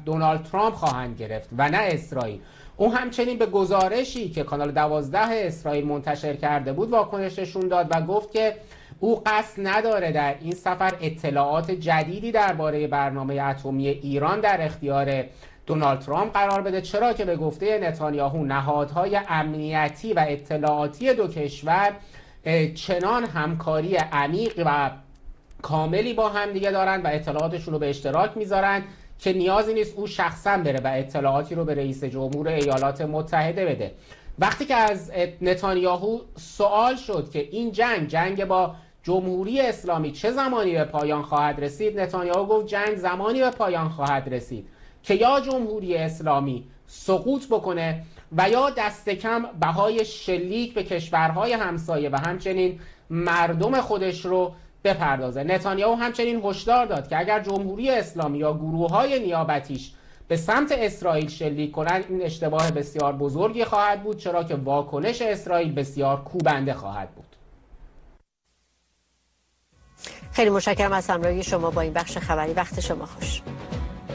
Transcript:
دونالد ترامپ خواهند گرفت و نه اسرائیل. او همچنین به گزارشی که کانال 12 اسرائیل منتشر کرده بود واکنششون داد و گفت که او قصد نداره در این سفر اطلاعات جدیدی درباره برنامه اتمی ایران در اختیار دونالد ترامپ قرار بده، چرا که به گفته نتانیاهو نهادهای امنیتی و اطلاعاتی دو کشور چنان همکاری عمیق و کاملی با هم دیگه دارن و اطلاعاتشون رو به اشتراک میذارن که نیازی نیست او شخصا بره و اطلاعاتی رو به رئیس جمهور ایالات متحده بده. وقتی که از نتانیاهو سوال شد که این جنگ با جمهوری اسلامی چه زمانی به پایان خواهد رسید، نتانیاهو گفت جنگ زمانی به پایان خواهد رسید که یا جمهوری اسلامی سقوط بکنه و یا دست کم بهای شلیک به کشورهای همسایه و همچنین مردم خودش رو بپردازه. نتانیاهو همچنین هشدار داد که اگر جمهوری اسلامی یا گروه‌های نیابتیش به سمت اسرائیل شلیک کنند این اشتباه بسیار بزرگی خواهد بود، چرا که واکنش اسرائیل بسیار کوبنده خواهد بود. خیلی متشکرم از همراهی شما با این بخش خبری. وقت شما خوش.